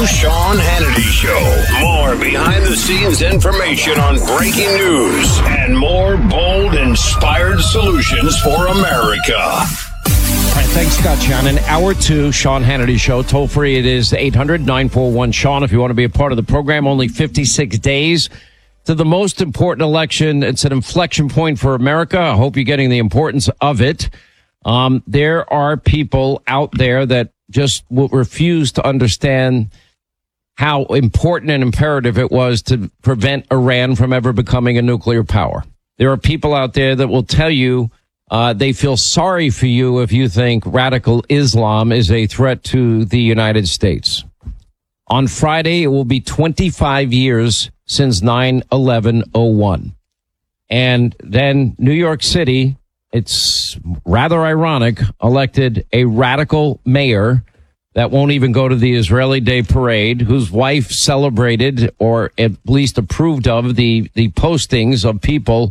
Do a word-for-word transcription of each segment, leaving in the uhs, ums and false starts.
Sean Hannity Show. More behind-the-scenes information on breaking news and more bold, inspired solutions for America. All right, thanks, Scott Shannon. Hour two, Sean Hannity Show. Toll free, it is eight hundred, nine four one, Sean. If you want to be a part of the program, only fifty-six days to the most important election. It's an inflection point for America. I hope you're getting the importance of it. Um, there are people out there that just will refuse to understand how important and imperative it was to prevent Iran from ever becoming a nuclear power. There are people out there that will tell you uh, they feel sorry for you if you think radical Islam is a threat to the United States. On Friday, it will be twenty-five years since nine eleven oh one. And then New York City, it's rather ironic, elected a radical mayor that won't even go to the Israeli Day Parade, whose wife celebrated or at least approved of the, the postings of people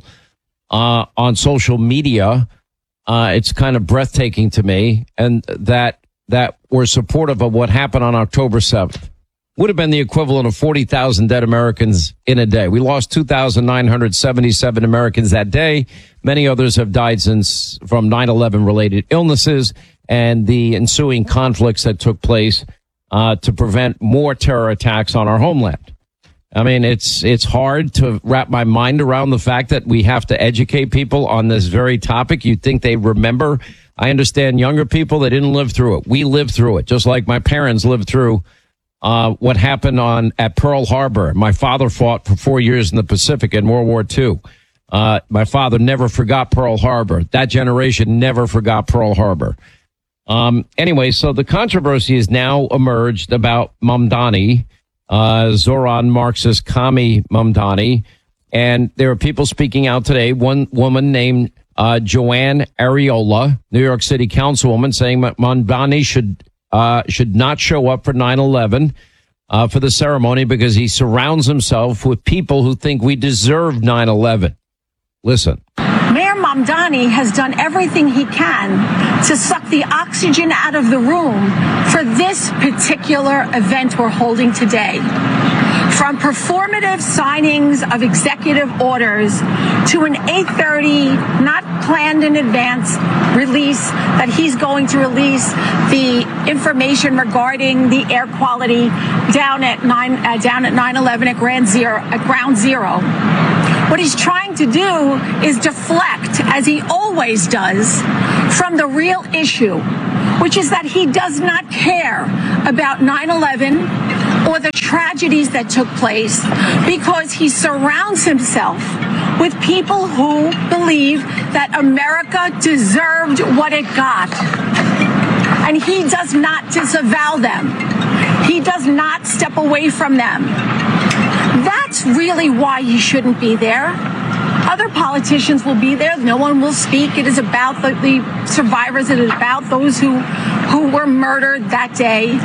uh, on social media. Uh, it's kind of breathtaking to me. And that that were supportive of what happened on October seventh. Would have been the equivalent of forty thousand dead Americans in a day. We lost two thousand nine hundred seventy-seven Americans that day. Many others have died since from nine eleven related illnesses and the ensuing conflicts that took place uh, to prevent more terror attacks on our homeland. I mean, it's it's hard to wrap my mind around the fact that we have to educate people on this very topic. You'd think they remember. I understand younger people, they didn't live through it. We lived through it, just like my parents lived through Uh, what happened on at Pearl Harbor. My father fought for four years in the Pacific in World War Two. Uh, my father never forgot Pearl Harbor. That generation never forgot Pearl Harbor. Um, anyway, so the controversy has now emerged about Mamdani, uh, Zoran Marxist Kami Mamdani. And there are people speaking out today. One woman named uh, Joanne Ariola, New York City councilwoman, saying Mamdani should Uh, should not show up for nine eleven uh, for the ceremony because he surrounds himself with people who think we deserve nine eleven. Listen. Mayor Mamdani has done everything he can to suck the oxygen out of the room for this particular event we're holding today. From performative signings of executive orders to an eight thirty, not planned in advance, release that he's going to release the information regarding the air quality down at nine uh, down at nine eleven at Ground Zero. At Ground Zero. What he's trying to do is deflect, as he always does, from the real issue, which is that he does not care about nine eleven or the tragedies that took place, because he surrounds himself with people who believe that America deserved what it got. And he does not disavow them. He does not step away from them. That's really why he shouldn't be there. Other politicians will be there. No one will speak. It is about the, the survivors. It is about those who, who were murdered that day.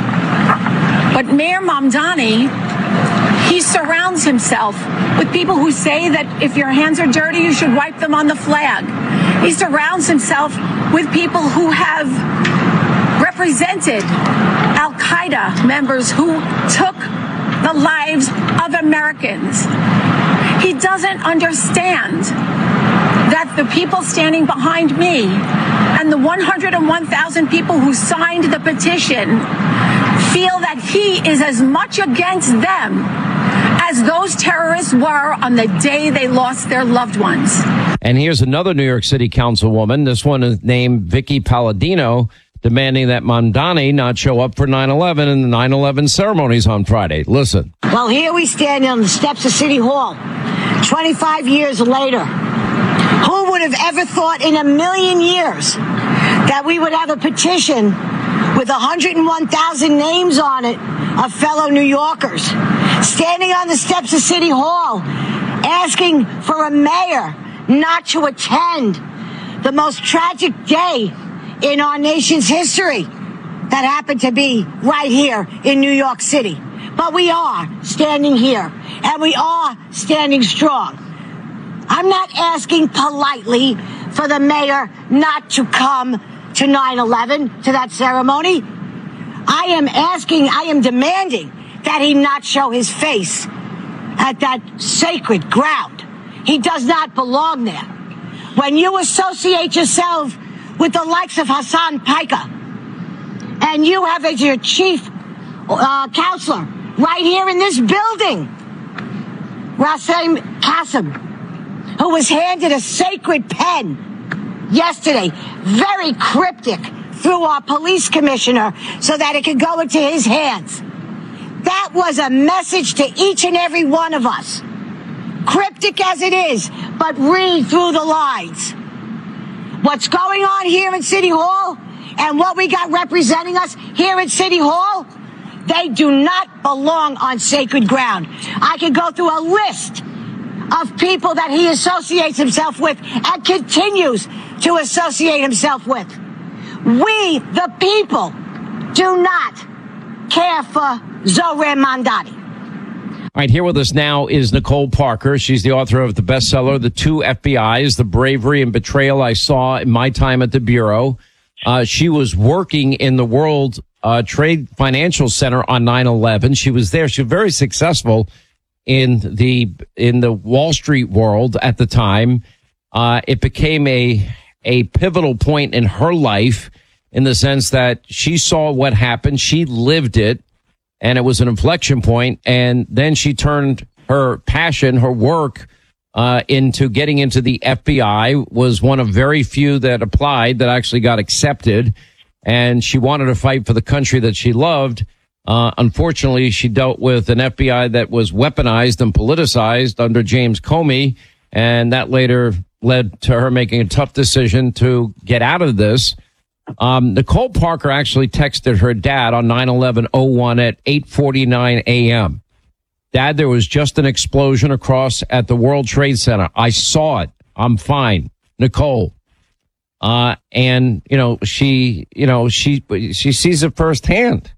But Mayor Mamdani, he surrounds himself with people who say that if your hands are dirty, you should wipe them on the flag. He surrounds himself with people who have represented Al-Qaeda members who took the lives of Americans. He doesn't understand that the people standing behind me and the one hundred one thousand people who signed the petition feel that he is as much against them as those terrorists were on the day they lost their loved ones. And here's another New York City councilwoman. This one is named Vicky Palladino, demanding that Mamdani not show up for nine eleven and the nine eleven ceremonies on Friday. Listen. Well, here we stand on the steps of City Hall, twenty-five years later. Who would have ever thought in a million years that we would have a petition with one hundred one thousand names on it of fellow New Yorkers standing on the steps of City Hall asking for a mayor not to attend the most tragic day in our nation's history that happened to be right here in New York City. But we are standing here, and we are standing strong. I'm not asking politely for the mayor not to come to nine eleven, to that ceremony. I am asking, I am demanding that he not show his face at that sacred ground. He does not belong there. When you associate yourself with the likes of Hassan Piker, and you have as your chief uh, counselor right here in this building, Rasim Qasim, who was handed a sacred pen yesterday, very cryptic, through our police commissioner so that it could go into his hands. That was a message to each and every one of us. Cryptic as it is, but read through the lines. What's going on here in City Hall and what we got representing us here at City Hall, they do not belong on sacred ground. I could go through a list of people that he associates himself with and continues to associate himself with. We, the people, do not care for Zohran Mamdani. All right, here with us now is Nicole Parker. She's the author of the bestseller, The Two F B Is, The Bravery and Betrayal I Saw in My Time at the Bureau. Uh, she was working in the World uh, Trade Financial Center on nine eleven. She was there. She was very successful in the in the Wall Street world at the time. Uh, it became a a pivotal point in her life in the sense that she saw what happened. She lived it, and it was an inflection point. And then she turned her passion, her work, uh, into getting into the F B I, was one of very few that applied that actually got accepted. And she wanted to fight for the country that she loved. Uh, unfortunately, she dealt with an F B I that was weaponized and politicized under James Comey. And that later led to her making a tough decision to get out of this. Um, Nicole Parker actually texted her dad on nine eleven oh one at eight forty-nine a.m. Dad, there was just an explosion across at the World Trade Center. I saw it. I'm fine. Nicole. Uh, and, you know, she, you know, she, she sees it firsthand.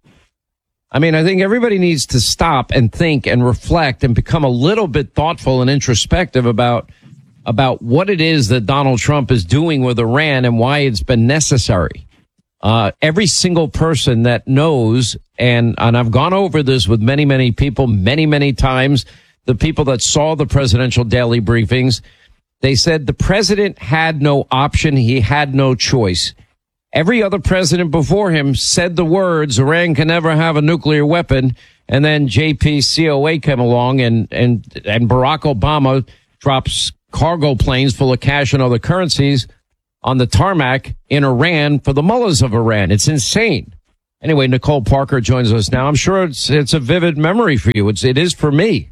I mean, I think everybody needs to stop and think and reflect and become a little bit thoughtful and introspective about about what it is that Donald Trump is doing with Iran and why it's been necessary. Uh, every single person that knows, and, and I've gone over this with many, many people, many, many times, the people that saw the presidential daily briefings, they said the president had no option. He had no choice. Every other president before him said the words, Iran can never have a nuclear weapon. And then J P C O A came along and, and, and Barack Obama drops cargo planes full of cash and other currencies on the tarmac in Iran for the mullahs of Iran. It's insane. Anyway, Nicole Parker joins us now. I'm sure it's it's a vivid memory for you. It's it is for me.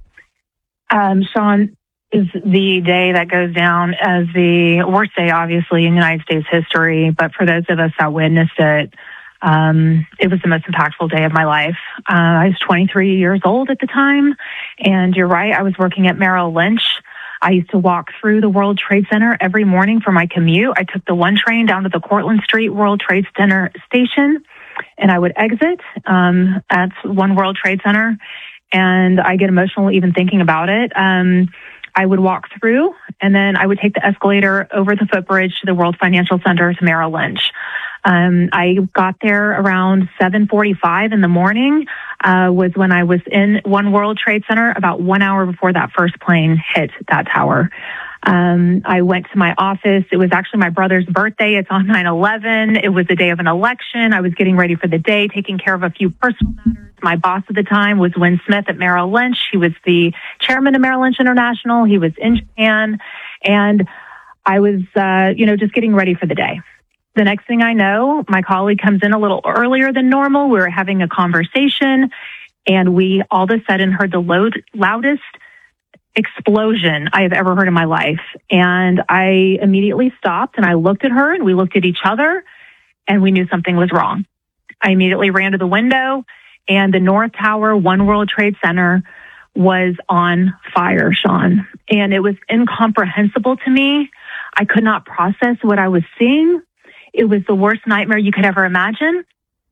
Um, Sean, is the day that goes down as the worst day, obviously, in United States history. But for those of us that witnessed it, um, it was the most impactful day of my life. Uh, I was twenty-three years old at the time, and you're right, I was working at Merrill Lynch. I used to walk through the World Trade Center every morning for my commute. I took the one train down to the Cortlandt Street World Trade Center station, and I would exit um, at One World Trade Center, and I get emotional even thinking about it. Um, I would walk through, and then I would take the escalator over the footbridge to the World Financial Center to Merrill Lynch. Um, I got there around seven forty-five in the morning, uh, was when I was in One World Trade Center about one hour before that first plane hit that tower. Um, I went to my office. It was actually my brother's birthday. It's on nine eleven. It was the day of an election. I was getting ready for the day, taking care of a few personal matters. My boss at the time was Win Smith at Merrill Lynch. He was the chairman of Merrill Lynch International. He was in Japan. And I was, uh, you know, just getting ready for the day. The next thing I know, my colleague comes in a little earlier than normal. We were having a conversation, and we all of a sudden heard the loud, loudest explosion I have ever heard in my life. And I immediately stopped, and I looked at her, and we looked at each other, and we knew something was wrong. I immediately ran to the window, and the North Tower, One World Trade Center, was on fire, Sean. And it was incomprehensible to me. I could not process what I was seeing. It was the worst nightmare you could ever imagine.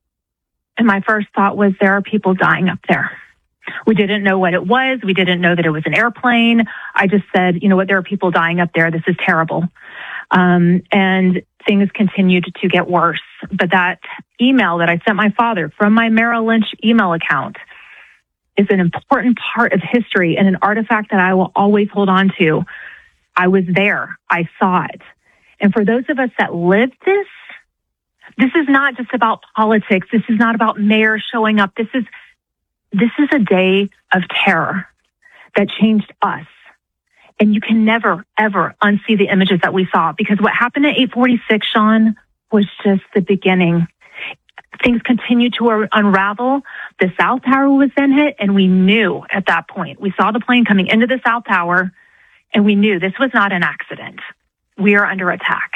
And my first thought was, there are people dying up there. We didn't know what it was. We didn't know that it was an airplane. I just said, you know what, there are people dying up there. This is terrible. Um, and things continued to get worse. But that email that I sent my father from my Merrill Lynch email account is an important part of history and an artifact that I will always hold on to. I was there. I saw it. And for those of us that lived this, this is not just about politics. This is not about mayors showing up. This is, this is a day of terror that changed us. And you can never, ever unsee the images that we saw, because what happened at eight forty-six, Sean, was just the beginning. Things continued to unravel. The South Tower was then hit, and we knew at that point. We saw the plane coming into the South Tower, and we knew this was not an accident. We are under attack.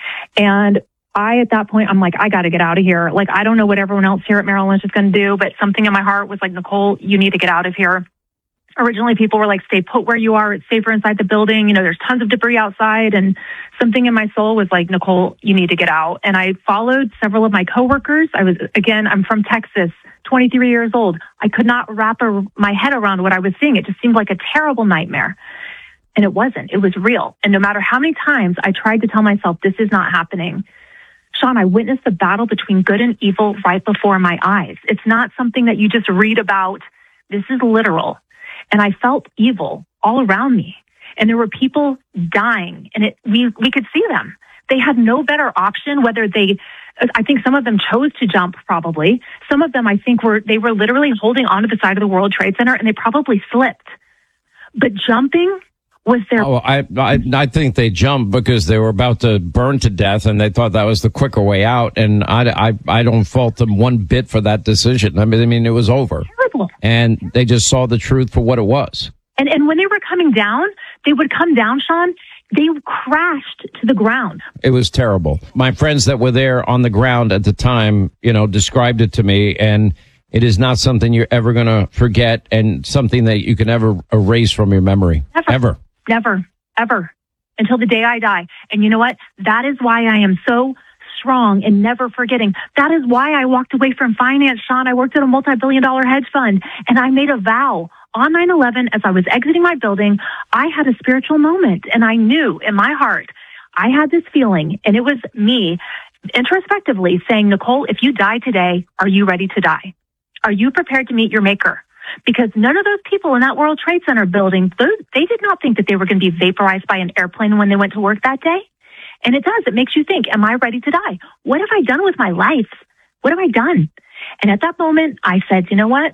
And I, at that point, I'm like, I got to get out of here. Like, I don't know what everyone else here at Merrill Lynch is going to do, but something in my heart was like, Nicole, you need to get out of here. Originally, people were like, stay put where you are. It's safer inside the building. You know, there's tons of debris outside. And something in my soul was like, Nicole, you need to get out. And I followed several of my coworkers. I was, again, I'm from Texas, twenty-three years old. I could not wrap a, my head around what I was seeing. It just seemed like a terrible nightmare. And it wasn't. It was real. And no matter how many times I tried to tell myself, this is not happening, Sean, I witnessed the battle between good and evil right before my eyes. It's not something that you just read about. This is literal. And I felt evil all around me. And there were people dying, and it, we, we could see them. They had no better option, whether they, I think some of them chose to jump probably. Some of them, I think, were, they were literally holding onto the side of the World Trade Center, and they probably slipped. But jumping was their... Oh, I, I, I think they jumped because they were about to burn to death, and they thought that was the quicker way out. And I, I, I don't fault them one bit for that decision. I mean, I mean, it was over. Terrible. And they just saw the truth for what it was. And and when they were coming down, they would come down, Sean, they crashed to the ground. It was terrible. My friends that were there on the ground at the time, you know, described it to me, and it is not something you're ever going to forget, and something that you can ever erase from your memory. Never. Ever. Never, ever, until the day I die. And you know what? That is why I am so strong and never forgetting. That is why I walked away from finance, Sean. I worked at a multi-billion dollar hedge fund, and I made a vow on nine eleven as I was exiting my building. I had a spiritual moment, and I knew in my heart, I had this feeling, and it was me introspectively saying, Nicole, if you die today, are you ready to die? Are you prepared to meet your maker? Because none of those people in that World Trade Center building, those, they did not think that they were going to be vaporized by an airplane when they went to work that day. And it does. It makes you think, am I ready to die? What have I done with my life? What have I done? And at that moment, I said, you know what?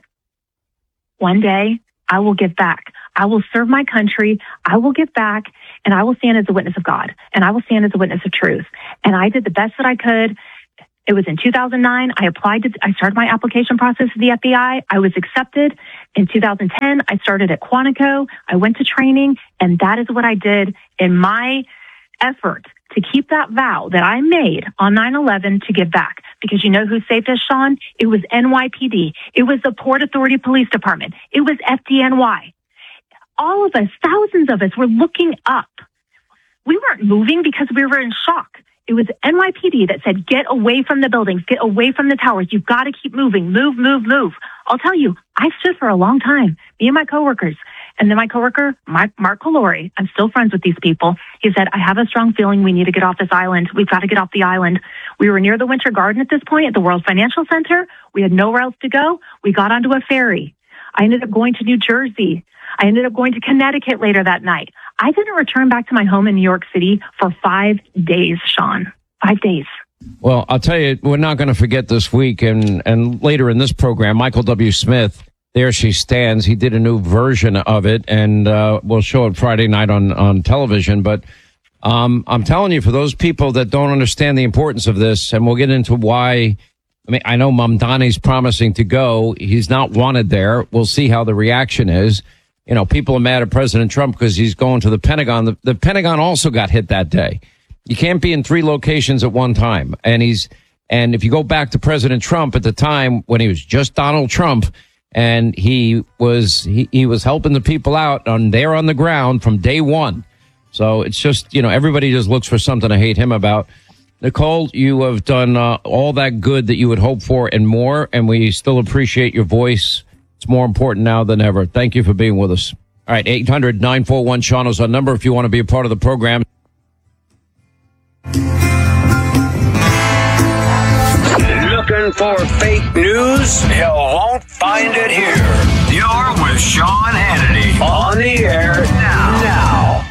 One day I will give back. I will serve my country. I will give back, and I will stand as a witness of God, and I will stand as a witness of truth. And I did the best that I could. It was in two thousand nine. I applied to, I started my application process to the F B I. I was accepted. In two thousand ten, I started at Quantico. I went to training, and that is what I did in my effort to keep that vow that I made on nine eleven to give back. Because you know who saved us, Sean? It was N Y P D. It was the Port Authority Police Department. It was F D N Y. All of us, thousands of us, were looking up. We weren't moving because we were in shock. It was N Y P D that said, get away from the buildings, get away from the towers. You've got to keep moving, move, move, move. I'll tell you, I stood for a long time, me and my coworkers. And then my coworker, Mark, Mark Calori, I'm still friends with these people. He said, I have a strong feeling we need to get off this island. We've got to get off the island. We were near the Winter Garden at this point at the World Financial Center. We had nowhere else to go. We got onto a ferry. I ended up going to New Jersey. I ended up going to Connecticut later that night. I didn't return back to my home in New York City for five days, Sean. Five days. Well, I'll tell you, we're not going to forget this week. And, and later in this program, Michael W. Smith, There She Stands, he did a new version of it, and uh, we'll show it Friday night on, on television. But um, I'm telling you, for those people that don't understand the importance of this, and we'll get into why. I mean, I know Mamdani's promising to go. He's not wanted there. We'll see how the reaction is. You know, people are mad at President Trump because he's going to the Pentagon. The, the Pentagon also got hit that day. You can't be in three locations at one time. And he's, and if you go back to President Trump at the time when he was just Donald Trump, and he was, he, he was helping the people out on there on the ground from day one. So it's just, you know, everybody just looks for something to hate him about. Nicole, you have done uh, all that good that you would hope for and more, and we still appreciate your voice. It's more important now than ever. Thank you for being with us. All right, eight hundred, nine four one, Sean is our number if you want to be a part of the program. Looking for fake news? You won't find it here. You're with Sean Hannity. On the air now. Now.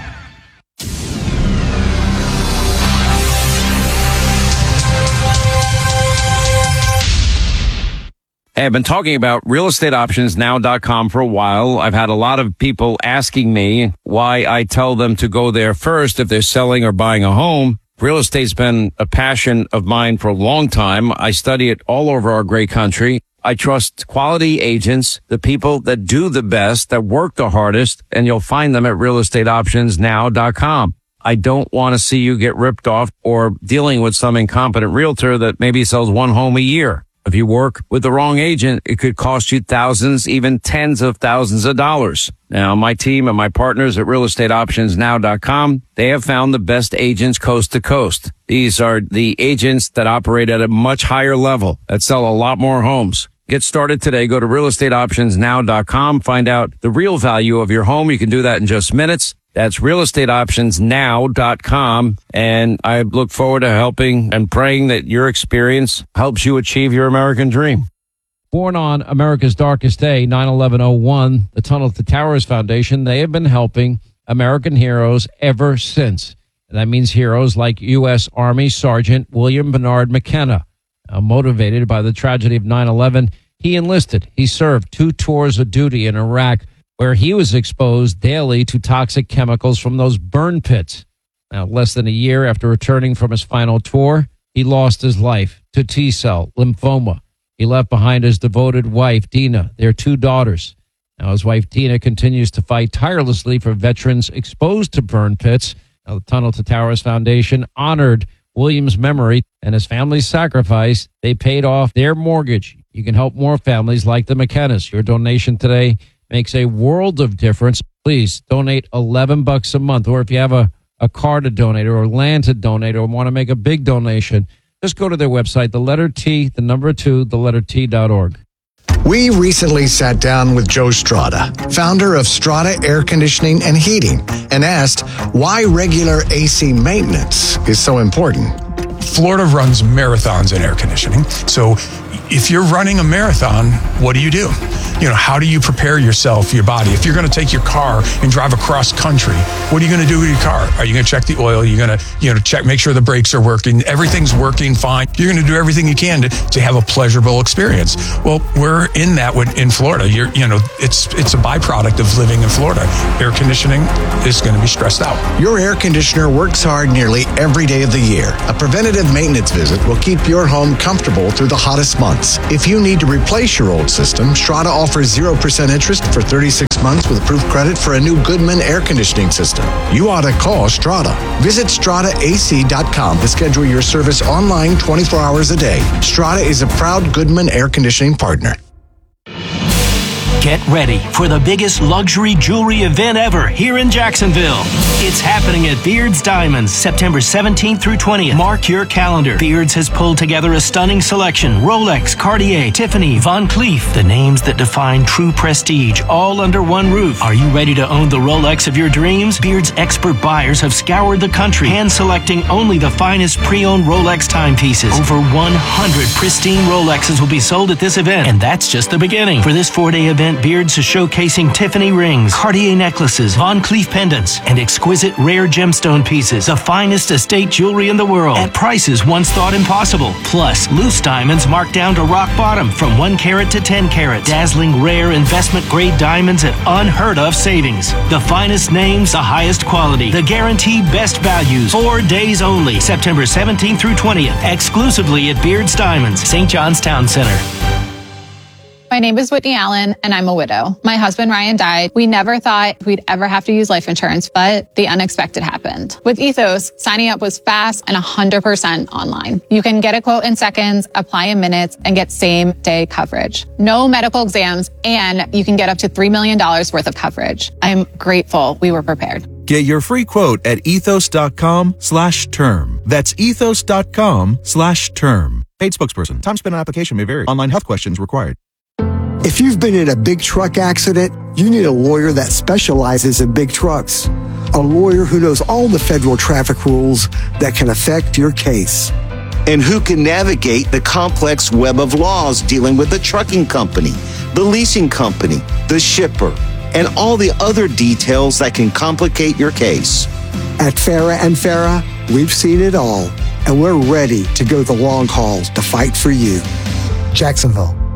Hey, I've been talking about real estate options now dot com for a while. I've had a lot of people asking me why I tell them to go there first if they're selling or buying a home. Real estate's been a passion of mine for a long time. I study it all over our great country. I trust quality agents, the people that do the best, that work the hardest, and you'll find them at real estate options now dot com. I don't want to see you get ripped off or dealing with some incompetent realtor that maybe sells one home a year. If you work with the wrong agent, it could cost you thousands, even tens of thousands of dollars. Now, my team and my partners at real estate options now dot com, they have found the best agents coast to coast. These are the agents that operate at a much higher level, that sell a lot more homes. Get started today. Go to real estate options now dot com. Find out the real value of your home. You can do that in just minutes. That's real estate options now dot com. And I look forward to helping and praying that your experience helps you achieve your American dream. Born on America's darkest day, nine eleven oh one, the Tunnel to Towers Foundation, they have been helping American heroes ever since. And that means heroes like U S Army Sergeant William Bernard McKenna. Uh, motivated by the tragedy of nine eleven, he enlisted. He served two tours of duty in Iraq, where he was exposed daily to toxic chemicals from those burn pits. Now, less than a year after returning from his final tour, he lost his life to T-cell lymphoma. He left behind his devoted wife, Dina, their two daughters. Now, his wife, Dina, continues to fight tirelessly for veterans exposed to burn pits. Now, the Tunnel to Towers Foundation honored William's memory and his family's sacrifice. They paid off their mortgage. You can help more families like the McKennas. Your donation today makes a world of difference. Please donate eleven bucks a month. Or if you have a, a car to donate or land to donate or want to make a big donation, just go to their website, the letter T, the number two, the letter T dot org. We recently sat down with Joe Strada, founder of Strada Air Conditioning and Heating, and asked why regular A C maintenance is so important. Florida runs marathons in air conditioning. So if you're running a marathon, what do you do? You know, how do you prepare yourself, your body? If you're going to take your car and drive across country, what are you going to do with your car? Are you going to check the oil? You're going to, you know, check, make sure the brakes are working. Everything's working fine. You're going to do everything you can to, to have a pleasurable experience. Well, we're in that with, in Florida. You're, you know, it's it's a byproduct of living in Florida. Air conditioning is going to be stressed out. Your air conditioner works hard nearly every day of the year. A preventative maintenance visit will keep your home comfortable through the hottest months. If you need to replace your old system, Strada offers zero percent interest for thirty-six months with approved credit for a new Goodman air conditioning system. You ought to call Strada. Visit strada A C dot com to schedule your service online twenty-four hours a day. Strada is a proud Goodman air conditioning partner. Get ready for the biggest luxury jewelry event ever here in Jacksonville. It's happening at Beard's Diamonds, September seventeenth through twentieth. Mark your calendar. Beard's has pulled together a stunning selection. Rolex, Cartier, Tiffany, Van Cleef, the names that define true prestige, all under one roof. Are you ready to own the Rolex of your dreams? Beard's expert buyers have scoured the country, hand-selecting only the finest pre-owned Rolex timepieces. Over one hundred pristine Rolexes will be sold at this event, and that's just the beginning. For this four-day event, Beard's is showcasing Tiffany rings, Cartier necklaces, Van Cleef pendants, and exquisite rare gemstone pieces, the finest estate jewelry in the world, at prices once thought impossible. Plus, loose diamonds marked down to rock bottom from one carat to ten carat. Dazzling rare investment-grade diamonds at unheard-of savings. The finest names, the highest quality, the guaranteed best values. Four days only, September seventeenth through twentieth, exclusively at Beard's Diamonds, Saint John's Town Center. My name is Whitney Allen, and I'm a widow. My husband, Ryan, died. We never thought we'd ever have to use life insurance, but the unexpected happened. With Ethos, signing up was fast and one hundred percent online. You can get a quote in seconds, apply in minutes, and get same-day coverage. No medical exams, and you can get up to three million dollars worth of coverage. I'm grateful we were prepared. Get your free quote at ethos.com slash term. That's ethos.com slash term. Paid spokesperson. Time spent on application may vary. Online health questions required. If you've been in a big truck accident, you need a lawyer that specializes in big trucks. A lawyer who knows all the federal traffic rules that can affect your case. And who can navigate the complex web of laws dealing with the trucking company, the leasing company, the shipper, and all the other details that can complicate your case. At Farah and Farah, we've seen it all, and we're ready to go the long haul to fight for you. Jacksonville.